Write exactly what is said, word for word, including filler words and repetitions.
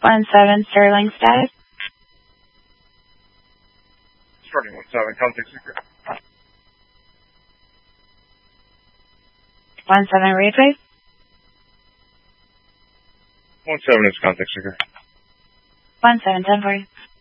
One seven Sterling status. Sterling one seven, contact secret. One seven read please. One seven is contact secret. One seven ten for you.